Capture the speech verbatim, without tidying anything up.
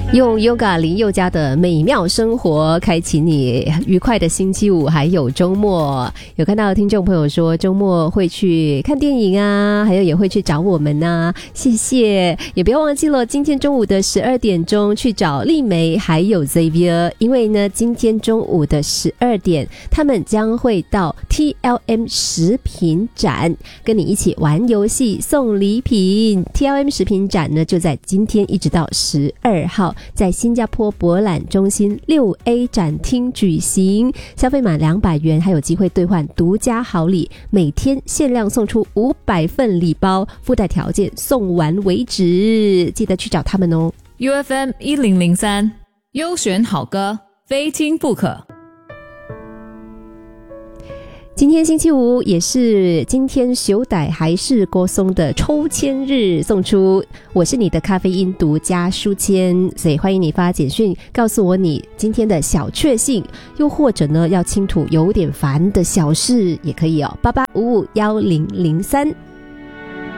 用 Yoga 林宥嘉的美妙生活开启你愉快的星期五还有周末。有看到听众朋友说周末会去看电影啊，还有也会去找我们啊，谢谢。也不要忘记了今天中午的十二点钟去找丽梅还有 Xavier， 因为呢今天中午的十二点他们将会到 T L M 食品展跟你一起玩游戏送礼品。 T L M 食品展呢就在今天一直到十二号在新加坡博览中心 六 A 展厅举行，消费满两百元还有机会兑换独家好礼，每天限量送出五百份礼包，附带条件送完为止，记得去找他们哦。 U F M 一零零三优选好歌非听不可。 今天星期五也是今天修改还是郭松的抽签日，送出我是你的咖啡因独家书签，所以欢迎你发简讯告诉我你今天的小确幸，又或者呢要倾吐有点烦的小事也可以哦，八八五五一零零三。